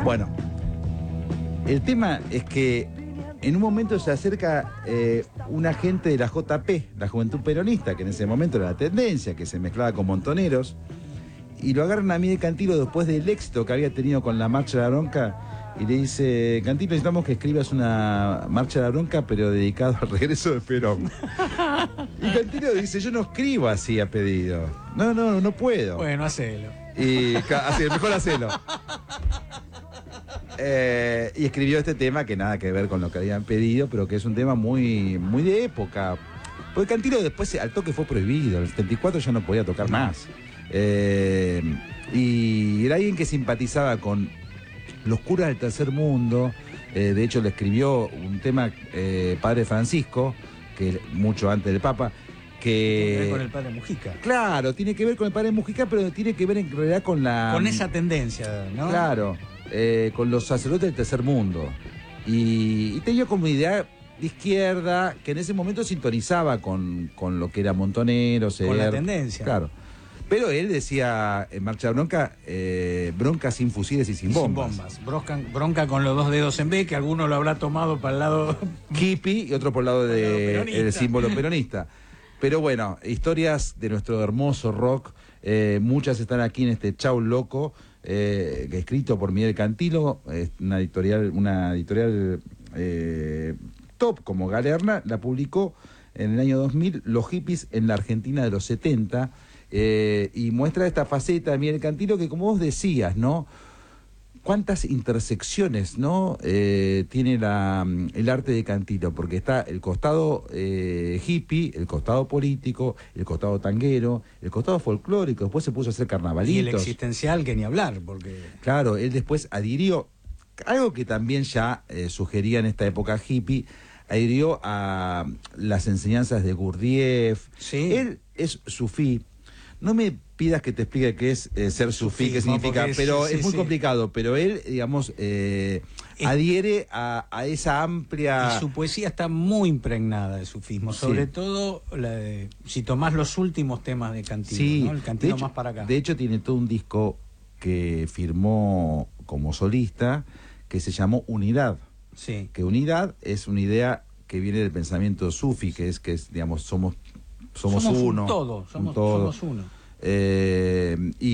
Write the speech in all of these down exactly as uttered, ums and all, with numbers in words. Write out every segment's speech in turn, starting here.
Bueno, el tema es que en un momento se acerca eh, un agente de la J P, la Juventud Peronista, que en ese momento era la tendencia, que se mezclaba con montoneros, y lo agarran a Miguel Cantilo después del éxito que había tenido con la Marcha de la Bronca, y le dice: Cantilo, necesitamos que escribas una Marcha de la Bronca, pero dedicado al regreso de Perón. Y Cantilo dice: yo no escribo así a pedido. No, no, no puedo. Bueno, hacelo. Y así, mejor hacelo. Eh, y escribió este tema que nada que ver con lo que habían pedido, pero que es un tema muy, muy de época. Porque Cantilo después al toque fue prohibido, en el setenta y cuatro ya no podía tocar más. Eh, y era alguien que simpatizaba con los curas del tercer mundo. Eh, de hecho le escribió un tema, eh, Padre Francisco, que mucho antes del Papa, que... Tiene que ver con el padre Mujica. Claro, tiene que ver con el padre Mujica, pero tiene que ver en realidad con la... Con esa tendencia, ¿no? Claro, eh, con los sacerdotes del tercer mundo. Y, y tenía como idea de izquierda, que en ese momento sintonizaba con, con lo que era Montoneros. Con la tendencia. Claro. Pero él decía en Marcha de Bronca, eh, bronca sin fusiles y sin bombas. Sin bombas. Bronca, bronca con los dos dedos en B, que alguno lo habrá tomado para el lado... hippie y otro por el lado del símbolo peronista. Pero bueno, historias de nuestro hermoso rock, eh, muchas están aquí en este Chau Loco, eh, escrito por Miguel Cantilo, eh, una editorial, una editorial eh, top como Galerna, la publicó en el año dos mil, Los hippies en la Argentina de los setenta, eh, y muestra esta faceta de Miguel Cantilo que, como vos decías, ¿no? Cuántas intersecciones, ¿no? Eh, tiene la, el arte de Cantilo, porque está el costado eh, hippie, el costado político, el costado tanguero, el costado folclórico, después se puso a hacer carnavalitos. Y el existencial, que ni hablar, porque... Claro, él después adhirió, algo que también ya eh, sugería en esta época hippie, adhirió a las enseñanzas de Gurdjieff. Sí. Él es sufí. No me pidas que te explique qué es eh, ser sufí, qué significa, es, pero sí, es muy sí. complicado. Pero él, digamos, eh, es, adhiere a, a esa amplia... Y su poesía está muy impregnada de sufismo, sobre sí. todo la de, si tomás los últimos temas de Cantilo, sí. ¿no? El Cantilo hecho, más para acá. De hecho, tiene todo un disco que firmó como solista que se llamó Unidad. Sí. Que unidad es una idea que viene del pensamiento sufi, que es que es, digamos, somos... Somos, somos uno. Un todo, somos, un todo. somos uno. Eh,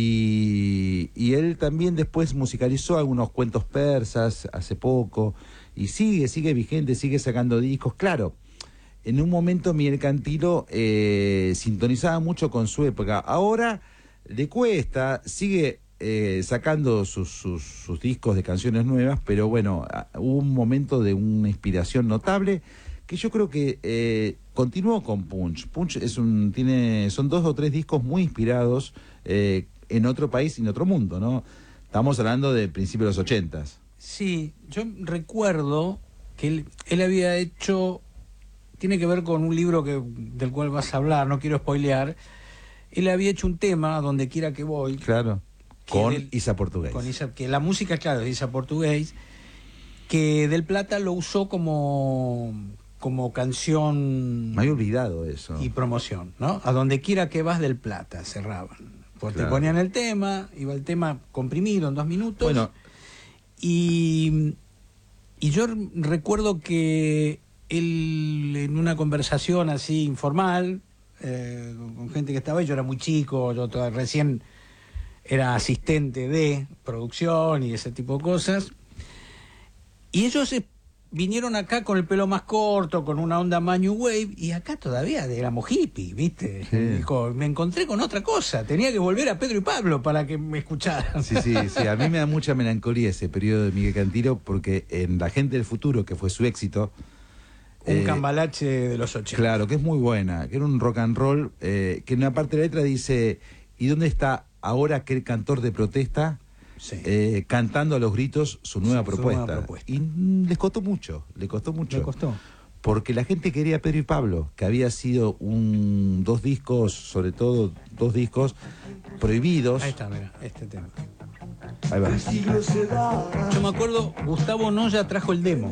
y, y él también después musicalizó algunos cuentos persas hace poco. Y sigue, sigue vigente, sigue sacando discos. Claro, en un momento Miguel Cantilo eh, sintonizaba mucho con su época. Ahora le cuesta, sigue eh, sacando sus, sus, sus discos de canciones nuevas, pero bueno, hubo un momento de una inspiración notable que yo creo que eh, continuó con Punch. Punch es un, tiene, son dos o tres discos muy inspirados eh, en otro país y en otro mundo, ¿no? Estamos hablando de principios de los ochentas. Sí, yo recuerdo que él, él había hecho, tiene que ver con un libro que, del cual vas a hablar, no quiero spoilear. Él había hecho un tema, Donde quiera que voy. Claro, con del, Isa Portugués. Con Isa, que la música, claro, de Isa Portugués, que Del Plata lo usó como... como canción... Me había olvidado eso. Y promoción, ¿no? A donde quiera que vas Del Plata, cerraban. Pues claro. Te ponían el tema, iba el tema comprimido en dos minutos. Bueno. Y, y yo recuerdo que él, en una conversación así informal, eh, con gente que estaba ahí, yo era muy chico, yo todavía, recién era asistente de producción y ese tipo de cosas. Y ellos se vinieron acá con el pelo más corto, con una onda New Wave, y acá todavía éramos hippies, ¿viste? Sí. Dijo, me encontré con otra cosa, tenía que volver a Pedro y Pablo para que me escucharan. Sí, sí, sí, a mí me da mucha melancolía ese periodo de Miguel Cantilo, porque en La gente del futuro, que fue su éxito... Un eh, cambalache de los ochenta. Claro, que es muy buena, que era un rock and roll, eh, que en una parte de la letra dice, ¿y dónde está ahora aquel cantor de protesta? Sí. Eh, cantando a los gritos su nueva, sí, propuesta. su nueva propuesta. Y mm, les costó mucho, le costó mucho. Le costó. Porque la gente quería Pedro y Pablo, que había sido un dos discos, sobre todo dos discos prohibidos. Ahí está, mira, este tema. Ahí va. Yo me acuerdo, Gustavo Noya trajo el demo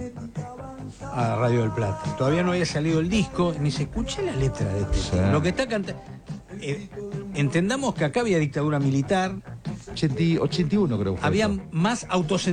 a Radio del Plata. Todavía no había salido el disco. Y me dice, escucha la letra de este. Sí. Lo que está cantando. Eh, entendamos que acá había dictadura militar. ochenta, ochenta y uno creo que fue había eso. más autocensura.